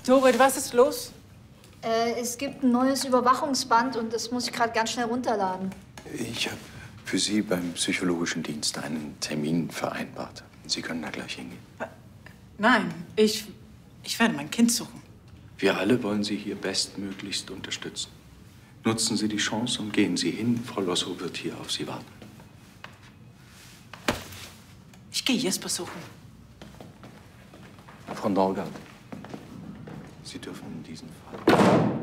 Dorit, was ist los? Es gibt ein neues Überwachungsband und das muss ich gerade ganz schnell runterladen. Ich habe für Sie beim psychologischen Dienst einen Termin vereinbart. Sie können da gleich hingehen. Nein, ich werde mein Kind suchen. Wir alle wollen Sie hier bestmöglichst unterstützen. Nutzen Sie die Chance und gehen Sie hin. Frau Lossow wird hier auf Sie warten. Ich gehe Jesper suchen. Frau Norgard, Sie dürfen in diesem Fall